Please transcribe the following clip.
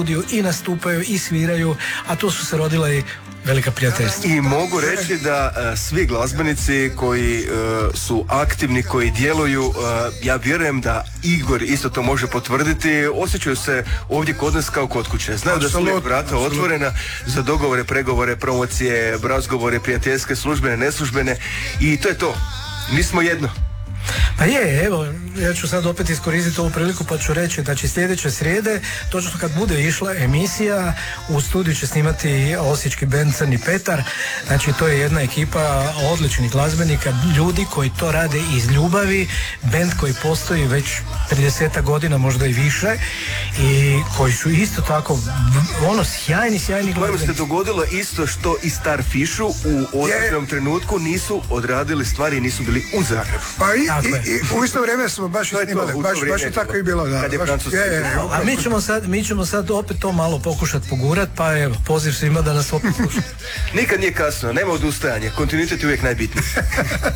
studiju i nastupaju i sviraju, a tu su se rodile i velika prijateljstva. I mogu reći da svi glazbenici koji su aktivni, koji djeluju, ja vjerujem da Igor isto to može potvrditi, osjećaju se ovdje kod nas kao kod kuće. Znaju da su uvijek vrata otvorena za dogovore, pregovore, promocije, razgovore, prijateljske, službene, neslužbene i to je to. Mi smo jedno. Pa je, evo, ja ću sad opet iskoristiti ovu priliku pa ću reći, znači sljedeće srijede, točno kad bude išla emisija, u studiju će snimati osječki bend Crni Petar, znači to je jedna ekipa odličnih glazbenika, ljudi koji to rade iz ljubavi, bend koji postoji već 30 godina, možda i više, i koji su isto tako, sjajni glazbenici. Kojima se dogodilo isto što i Starfishu u određenom trenutku nisu odradili stvari i nisu bili u Zagrebu. Pa i u isto vrijeme smo baš snimali, baš je tako i bilo. Da, a mi ćemo sad opet to malo pokušati pogurat, pa evo, poziv svima da nas opet slušaju. Nikad nije kasno, nema odustajanja, kontinuitet je uvijek najbitniji.